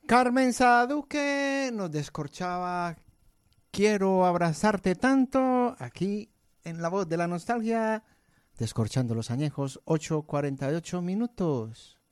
Carmen Saduque nos descorchaba Quiero abrazarte tanto aquí en La Voz de la Nostalgia, descorchando los añejos, 8:48 minutos.